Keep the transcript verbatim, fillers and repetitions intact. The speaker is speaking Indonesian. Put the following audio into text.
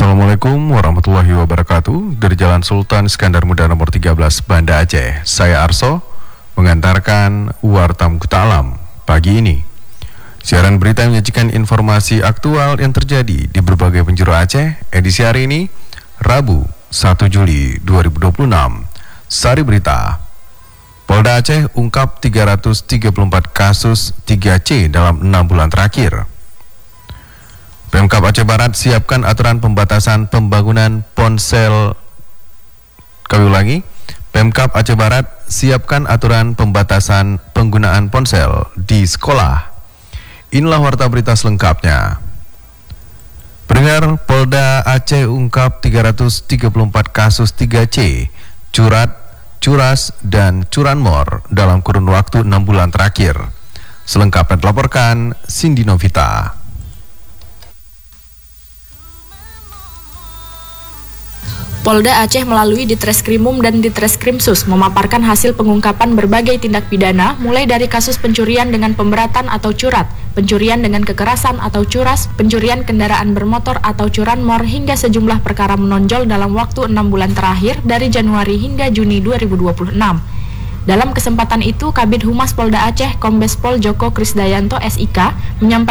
Assalamualaikum warahmatullahi wabarakatuh. Dari Jalan Sultan Iskandar Muda nomor tiga belas, Banda Aceh, saya Arso mengantarkan Warta Mukhta Alam pagi ini. Siaran berita menyajikan informasi aktual yang terjadi di berbagai penjuru Aceh. Edisi hari ini, Rabu satu Juli dua ribu dua puluh enam. Sari berita. Polda Aceh ungkap tiga ratus tiga puluh empat kasus tiga C dalam enam bulan terakhir. Pemkab Aceh Barat siapkan aturan pembatasan pembangunan ponsel. Kami ulangi, Pemkab Aceh Barat siapkan aturan pembatasan penggunaan ponsel di sekolah. Inilah warta berita selengkapnya. Pendengar, Polda Aceh ungkap tiga ratus tiga puluh empat kasus tiga C, curat, curas, dan curanmor dalam kurun waktu enam bulan terakhir. Selengkapnya dilaporkan Cindy Novita. Polda Aceh melalui Ditreskrimum dan Ditreskrimsus memaparkan hasil pengungkapan berbagai tindak pidana, mulai dari kasus pencurian dengan pemberatan atau curat, pencurian dengan kekerasan atau curas, pencurian kendaraan bermotor atau curanmor, hingga sejumlah perkara menonjol dalam waktu enam bulan terakhir dari Januari hingga Juni dua ribu dua puluh enam. Dalam kesempatan itu, Kabid Humas Polda Aceh, Kombes Pol Joko Krisdayanto S I K menyampaikan